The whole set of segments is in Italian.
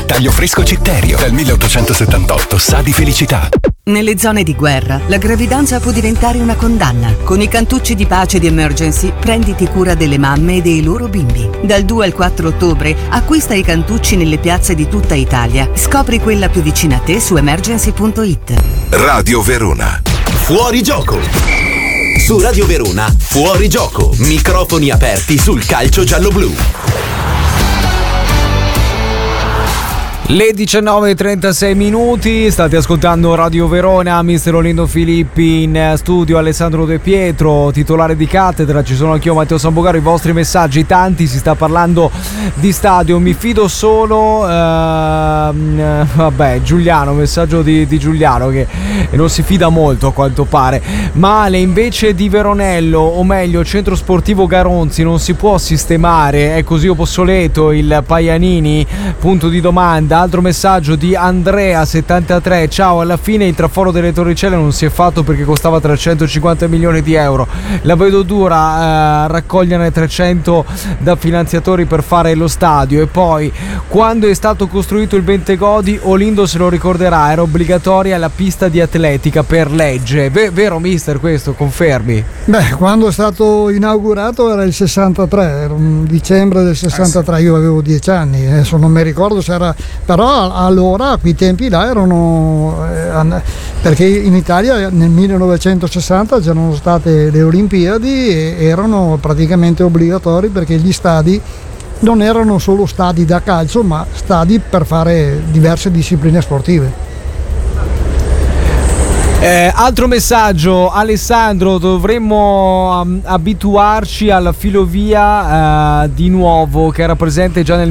Taglio fresco Citterio, dal 1878 sa di felicità. Nelle zone di guerra, la gravidanza può diventare una condanna. Con i cantucci di pace di Emergency, prenditi cura delle mamme e dei loro bimbi. Dal 2 al 4 ottobre, acquista i cantucci nelle piazze di tutta Italia. Scopri quella più vicina a te su emergency.it. Radio Verona. Fuori gioco. Su Radio Verona, fuori gioco. Microfoni aperti sul calcio giallo-blu. Le 19:36 minuti, state ascoltando Radio Verona, mister Olindo Filippi in studio, Alessandro De Pietro, titolare di cattedra, ci sono anch'io, Matteo Sambogaro, i vostri messaggi tanti, si sta parlando di stadio, mi fido solo, Giuliano, messaggio di Giuliano che non si fida molto a quanto pare, Male invece di Veronello, o meglio Centro Sportivo Garonzi, non si può sistemare, è così obsoleto il Paianini, punto di domanda. Altro messaggio di Andrea 73, ciao, alla fine il traforo delle Torricelle non si è fatto perché costava 350 milioni di euro, la vedo dura raccoglierne 300 da finanziatori per fare lo stadio. E poi quando è stato costruito il Bentegodi, Olindo se lo ricorderà, era obbligatoria la pista di atletica per legge, vero mister, questo confermi? Beh, quando è stato inaugurato era il 63, era un dicembre del 63, io avevo 10 anni, adesso non mi ricordo se era, però allora a quei tempi là erano perché in Italia nel 1960 c'erano state le Olimpiadi e erano praticamente obbligatori perché gli stadi non erano solo stadi da calcio ma stadi per fare diverse discipline sportive. Altro messaggio, Alessandro, dovremmo abituarci alla filovia di nuovo che era presente già nel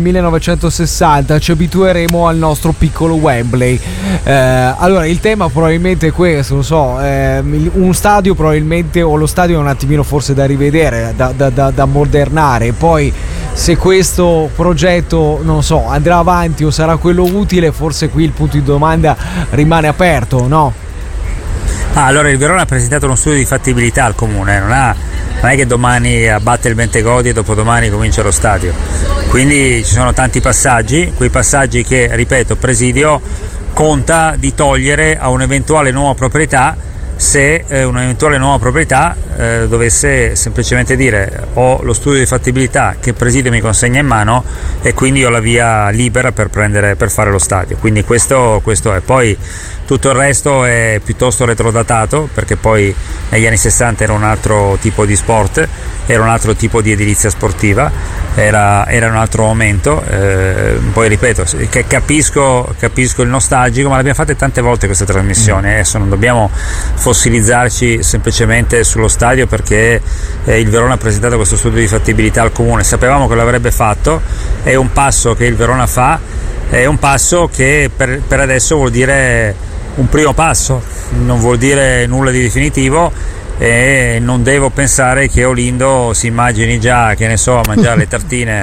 1960, ci abitueremo al nostro piccolo Wembley. Allora il tema probabilmente è questo, non so, un stadio probabilmente, o lo stadio è un attimino forse da rivedere, da modernare, poi se questo progetto, non so, andrà avanti o sarà quello utile, forse qui il punto di domanda rimane aperto, no? Allora il Verona ha presentato uno studio di fattibilità al comune, non è che domani abbatte il Bentegodi e dopodomani comincia lo stadio, quindi ci sono tanti passaggi, quei passaggi che, ripeto, Presidio conta di togliere a un'eventuale nuova proprietà, se un'eventuale nuova proprietà dovesse semplicemente dire ho lo studio di fattibilità che Presidio mi consegna in mano e quindi ho la via libera per fare lo stadio, quindi questo è. Poi tutto il resto è piuttosto retrodatato perché poi negli anni 60 era un altro tipo di sport, era un altro tipo di edilizia sportiva, era un altro momento, poi ripeto che capisco il nostalgico, ma l'abbiamo fatte tante volte queste trasmissioni, adesso non dobbiamo fossilizzarci semplicemente sullo stadio perché il Verona ha presentato questo studio di fattibilità al comune, sapevamo che l'avrebbe fatto, è un passo che il Verona fa, è un passo che per adesso vuol dire un primo passo, non vuol dire nulla di definitivo e non devo pensare che Olindo si immagini già, che ne so, a mangiare le tartine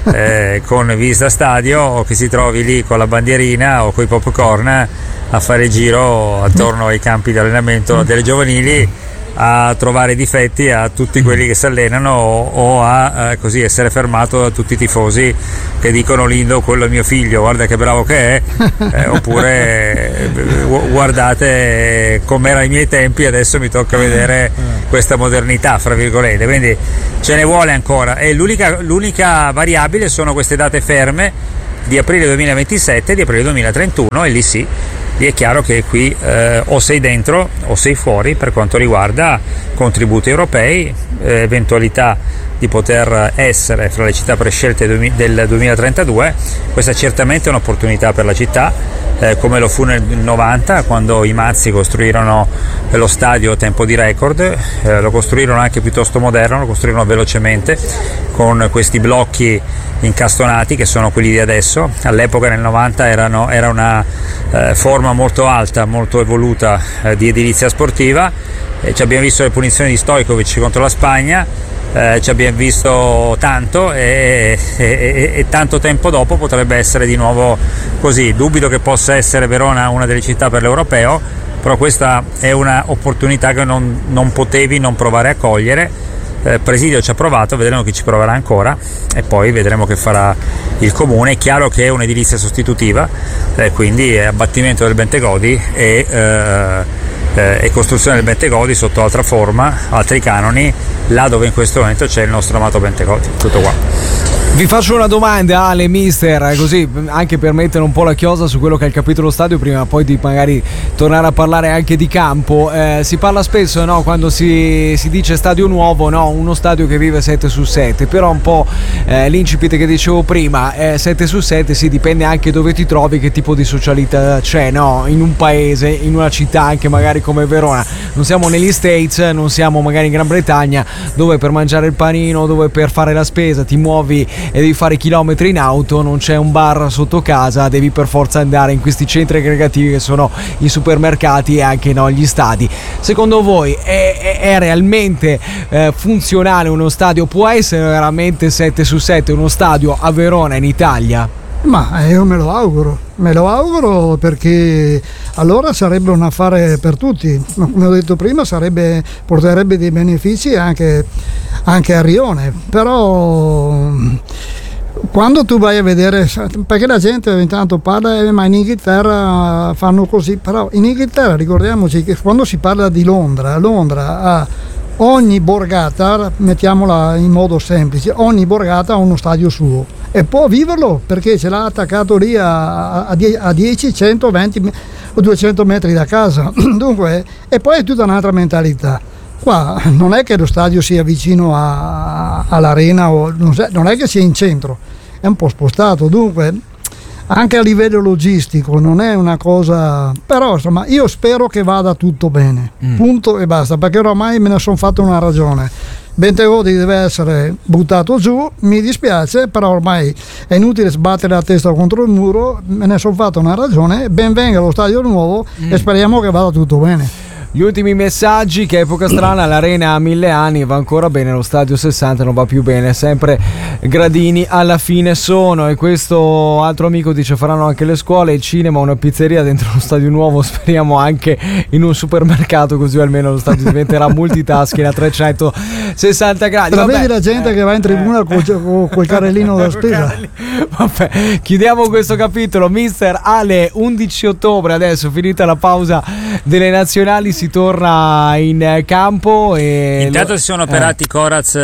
con vista stadio, o che si trovi lì con la bandierina o coi popcorn a fare giro attorno ai campi di allenamento delle giovanili a trovare difetti a tutti quelli che si allenano o a così essere fermato da tutti i tifosi che dicono Lindo, quello è mio figlio, guarda che bravo che è, oppure guardate com'era ai miei tempi, adesso mi tocca vedere questa modernità fra virgolette, quindi ce ne vuole ancora e l'unica variabile sono queste date ferme di aprile 2027 e di aprile 2031 e lì sì, lì è chiaro che qui o sei dentro o sei fuori per quanto riguarda contributi europei, eventualità di poter essere fra le città prescelte del 2032, questa certamente è un'opportunità per la città, come lo fu nel 90 quando i Mazzi costruirono lo stadio a tempo di record, lo costruirono anche piuttosto moderno, lo costruirono velocemente con questi blocchi incastonati che sono quelli di adesso, all'epoca nel 90 era una forma molto alta, molto evoluta di edilizia sportiva, ci abbiamo visto le punizioni di Stojkovic contro la Spagna, ci abbiamo visto tanto e tanto tempo dopo potrebbe essere di nuovo così. Dubito che possa essere Verona una delle città per l'europeo, però questa è una opportunità che non potevi non provare a cogliere Presidio ci ha provato, vedremo chi ci proverà ancora e poi vedremo che farà il comune. È chiaro che è un'edilizia sostitutiva, quindi è abbattimento del Bentegodi e costruzione del Bentegodi sotto altra forma, altri canoni, là dove in questo momento c'è il nostro amato Bentegodi. Tutto qua. Vi faccio una domanda, Ale, mister, così anche per mettere un po' la chiosa su quello che è il capitolo stadio, prima poi di magari tornare a parlare anche di campo. Si parla spesso, no, quando si dice stadio nuovo, no, uno stadio che vive 7/7, però un po' l'incipit che dicevo prima, 7/7 sì, dipende anche dove ti trovi, che tipo di socialità c'è, no, in un paese, in una città anche magari come Verona. Non siamo negli States, non siamo magari in Gran Bretagna, dove per mangiare il panino, dove per fare la spesa ti muovi e devi fare chilometri in auto, non c'è un bar sotto casa, devi per forza andare in questi centri aggregativi che sono i supermercati e anche, no, gli stadi. Secondo voi è realmente funzionale uno stadio? Può essere veramente 7/7 uno stadio a Verona in Italia? Ma io me lo auguro perché allora sarebbe un affare per tutti, come ho detto prima, porterebbe dei benefici anche a Rione, però quando tu vai a vedere, perché la gente intanto parla ma in Inghilterra fanno così, però in Inghilterra ricordiamoci che quando si parla di Londra ha ogni borgata, mettiamola in modo semplice, ogni borgata ha uno stadio suo e può viverlo perché ce l'ha attaccato lì a 10, 120 o 200 metri da casa. Dunque, e poi è tutta un'altra mentalità. Qua non è che lo stadio sia vicino all'arena, o non è che sia in centro, è un po' spostato, dunque anche a livello logistico non è una cosa, però insomma io spero che vada tutto bene, punto e basta, perché oramai me ne sono fatto una ragione. Bentegodi deve essere buttato giù, mi dispiace, però ormai è inutile sbattere la testa contro il muro, me ne sono fatto una ragione, ben venga lo stadio nuovo e speriamo che vada tutto bene. Gli ultimi messaggi: che epoca strana, l'arena ha 1000 anni, va ancora bene, lo stadio 60 non va più bene, sempre gradini alla fine sono. E questo altro amico dice: faranno anche le scuole, il cinema, una pizzeria dentro lo stadio nuovo, speriamo anche in un supermercato, così almeno lo stadio diventerà multitasking a 360 gradi. Però vedi la gente che va in tribuna col carrellino da spesa. Vabbè, chiudiamo questo capitolo. Mister Ale, 11 ottobre adesso, finita la pausa delle nazionali, si torna in campo e intanto si sono operati Coraz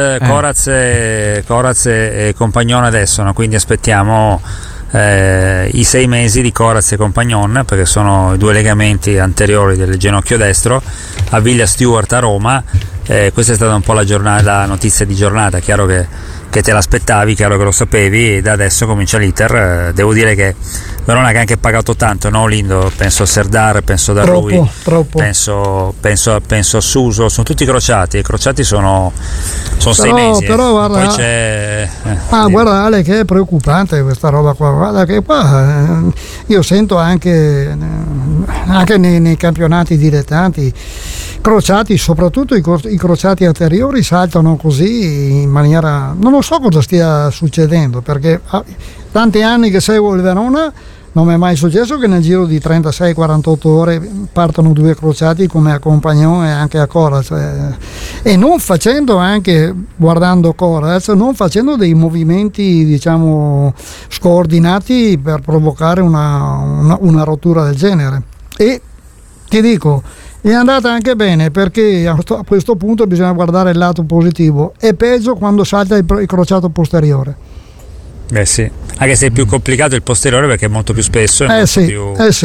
e Compagnon adesso, no? Quindi aspettiamo i 6 mesi di Coraz e Compagnon, perché sono i 2 legamenti anteriori del ginocchio destro a Villa Stewart a Roma. Questa è stata un po' la notizia di giornata, chiaro che te l'aspettavi, chiaro che lo sapevi, e da adesso comincia l'iter. Devo dire che Verona, che ha anche pagato tanto, no Lindo? Penso a Serdar, penso a Darrui, penso a Suso, sono tutti crociati, e crociati sono 6 mesi. Però guarda, poi c'è guarda Ale, che è preoccupante questa roba qua, guarda che qua io sento anche nei campionati dilettanti crociati, soprattutto i crociati anteriori saltano così in maniera, non lo so cosa stia succedendo, perché tanti anni che seguo il Verona non mi è mai successo che nel giro di 36-48 ore partano 2 crociati come a Compagnon e anche a Coraz, e non facendo, anche guardando Coraz, non facendo dei movimenti diciamo scordinati per provocare una rottura del genere. E ti dico, è andata anche bene, perché a questo punto bisogna guardare il lato positivo. È peggio quando salta il crociato posteriore. Sì, anche se è più complicato il posteriore perché è molto più spesso e sì.